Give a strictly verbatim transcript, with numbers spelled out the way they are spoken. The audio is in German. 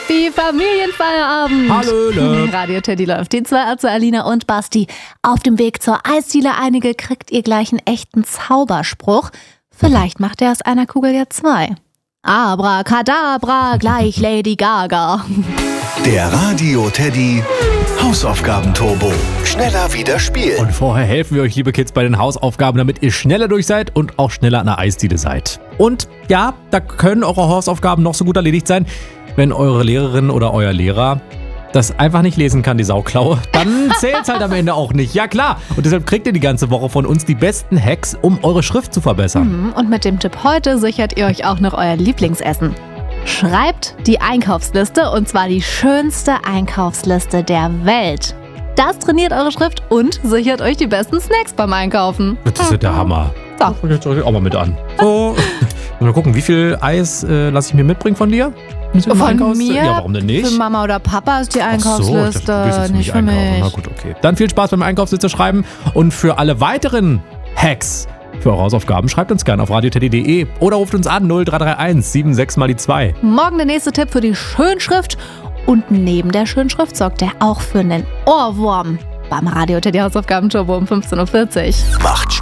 Happy Familienfeierabend. Hallöle. Radio Teddy läuft. Die zwei, also Alina und Basti. Auf dem Weg zur Eisdiele. Einige kriegt ihr gleich einen echten Zauberspruch. Vielleicht macht er aus einer Kugel ja zwei. Abracadabra, gleich Lady Gaga. Der Radio Teddy Hausaufgaben-Turbo. Schneller wieder spielen. Und vorher helfen wir euch, liebe Kids, bei den Hausaufgaben, damit ihr schneller durch seid und auch schneller an der Eisdiele seid. Und ja, da können eure Hausaufgaben noch so gut erledigt sein, wenn eure Lehrerin oder euer Lehrer das einfach nicht lesen kann, die Sauklaue, dann zählt's halt am Ende auch nicht. Ja klar, und deshalb kriegt ihr die ganze Woche von uns die besten Hacks, um eure Schrift zu verbessern. Und mit dem Tipp heute sichert ihr euch auch noch euer Lieblingsessen. Schreibt die Einkaufsliste, und zwar die schönste Einkaufsliste der Welt. Das trainiert eure Schrift und sichert euch die besten Snacks beim Einkaufen. Das ist der Hammer. So. Das jetzt auch mal mit an. So. Mal gucken, wie viel Eis äh, lasse ich mir mitbringen von dir? Von Einkaufs- mir? Ja, warum denn nicht? Für Mama oder Papa ist die Ach so, Einkaufsliste, ich dachte, du willst jetzt nicht für einkaufen. mich. Na gut, okay. Dann viel Spaß beim Einkaufsliste schreiben, und für alle weiteren Hacks für eure Hausaufgaben schreibt uns gerne auf radio teddy punkt de oder ruft uns an null drei drei eins sieben sechs mal die zwei. Morgen der nächste Tipp für die Schönschrift, und neben der Schönschrift sorgt er auch für einen Ohrwurm beim Radio Teddy Hausaufgaben Turbo um fünfzehn Uhr vierzig. Macht